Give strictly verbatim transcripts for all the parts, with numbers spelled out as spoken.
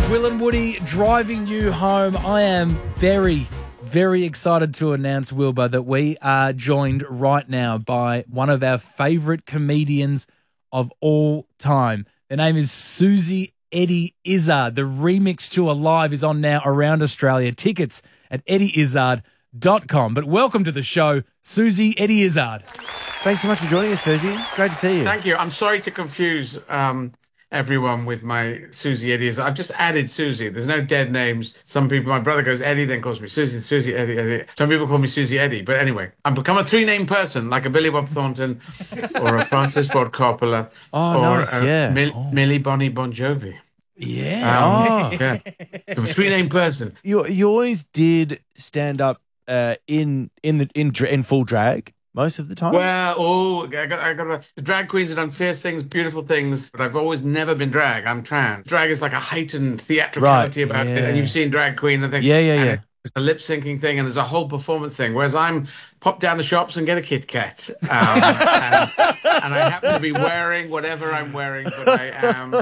Will and Woody driving you home. I am very, very excited to announce, Wilbur, that we are joined right now by one of our favourite comedians of all time. Their name is Susie Eddie Izzard. The remix to Alive is on now around Australia. Tickets at eddie izzard dot com. But welcome to the show, Susie Eddie Izzard. Thanks so much for joining us, Susie. Great to see you. Thank you. I'm sorry to confuse um, everyone with my Susie Eddie Izzard. I've just added Susie. There's no dead names. Some people, my brother goes Eddie, then calls me Susie, Susie, Eddie, Eddie. Some people call me Susie Eddie. But anyway, I've become a three-name person, like a Billy Bob Thornton or a Francis Ford Coppola Oh, or nice, a yeah. Mil- Oh. Millie Bonnie Bon Jovi. Yeah. Um, Oh. yeah. I'm a three-name person. You you always did stand up uh, in in the in dra- in full drag most of the time. Well, oh, I got, I got. The drag queens have done fierce things, beautiful things, but I've always never been drag. I'm trans. Drag is like a heightened theatricality Right, about it, yeah. and you've seen drag queen, I think. Yeah, yeah, and yeah. There's a lip syncing thing, and there's a whole performance thing. Whereas I'm pop down the shops and get a Kit Kat, um, and, and I happen to be wearing whatever I'm wearing, but I am.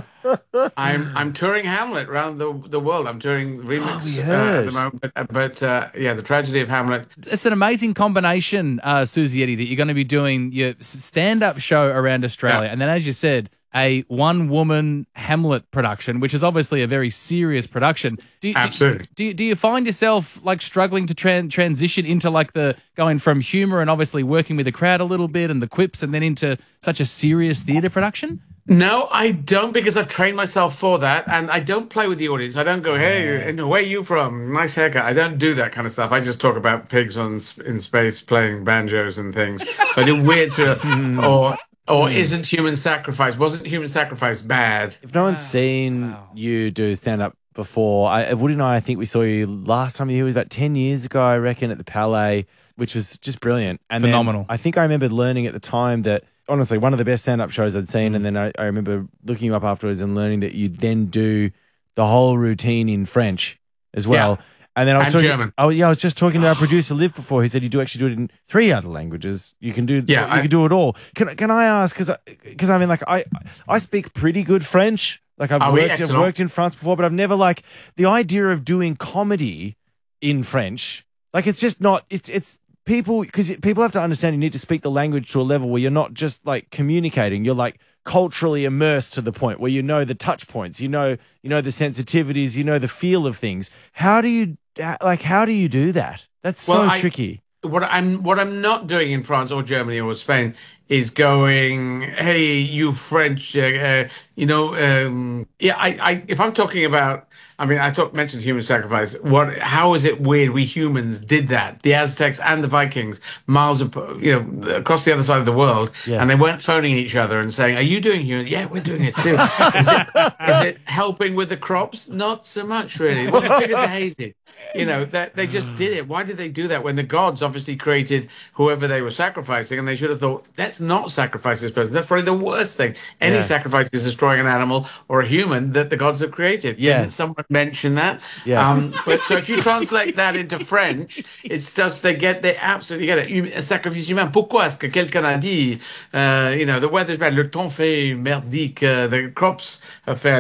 I'm I'm touring Hamlet around the the world. I'm touring remix Oh, we uh, heard. at the moment, but, but uh, yeah, the tragedy of Hamlet. It's an amazing combination, uh, Susie Eddie, that you're going to be doing your s- stand-up show around Australia. Yeah. And then, as you said, a one-woman Hamlet production, which is obviously a very serious production. Do you, do- Absolutely. Do, you, do you find yourself like struggling to tran- transition into like the going from humor and obviously working with the crowd a little bit and the quips and then into such a serious theatre production? No, I don't, because I've trained myself for that, and I don't play with the audience. I don't go, "Hey, and where are you from? Nice haircut." I don't do that kind of stuff. I just talk about pigs on in space playing banjos and things. So I do weird sort of, or or isn't human sacrifice? Wasn't human sacrifice bad? If no one's seen Wow. you do stand up before, I, Woody and I, I think we saw you last time you were here was about ten years ago, I reckon, at the Palais, which was just brilliant. And then Phenomenal. I think I remember learning at the time that, honestly, one of the best stand-up shows I'd seen, and then I, I remember looking you up afterwards and learning that you then do the whole routine in French as well. Yeah. And then I was And talking, German. Oh yeah, I was just talking to our producer Liv before. He said you do actually do it in three other languages. You can do, Yeah, you I- can do it all. Can can I ask? Because because I mean, like I I speak pretty good French. Like I've Oh, oui, worked, I've excellent. worked in France before, but I've never like the idea of doing comedy in French. Like it's just not. It's it's people because people have to understand you need to speak the language to a level where you're not just like communicating. You're like culturally immersed to the point where you know the touch points, you know you know the sensitivities, you know the feel of things. How do you like? How do you do that? That's so Well, I- tricky. What I'm what I'm not doing in France or Germany or Spain is going, "Hey, you French, uh, uh, you know, um, yeah." I, I if I'm talking about, I mean, I talk mentioned human sacrifice. What? How is it weird we humans did that? The Aztecs and the Vikings, miles of you know across the other side of the world, Yeah. and they weren't phoning each other and saying, "Are you doing human?" Yeah, we're doing it too. is, it, is it helping with the crops? Not so much, really. Well, the figures are hazy. You know, that they just did it. Why did they do that when the gods obviously created whoever they were sacrificing, and they should have thought, let's not sacrifice this person. That's probably the worst thing. Any Yeah. sacrifice is destroying an animal or a human that the gods have created. Yeah. Didn't someone mention that? Yeah. Um, but so if you translate that into French, it's just they get they absolutely get it. Hum- Sacrifice humain. Pourquoi est-ce que quelqu'un a dit, uh, you know, the weather's bad, le temps fait merdique, uh, the crops have failed.